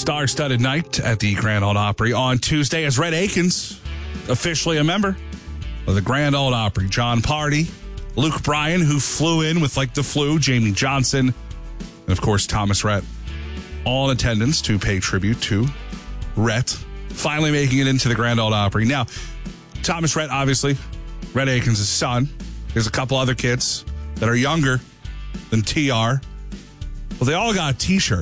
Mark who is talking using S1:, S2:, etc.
S1: star-studded night at the Grand Ole Opry on Tuesday as Rhett Akins, officially a member of the Grand Ole Opry. John Party, Luke Bryan, who flew in with the flu, Jamie Johnson, and of course Thomas Rhett, all in attendance to pay tribute to Rhett, finally making it into the Grand Ole Opry. Now, Thomas Rhett, obviously, Rhett Akins' son. There's a couple other kids that are younger than TR. Well, they all got a T-shirt.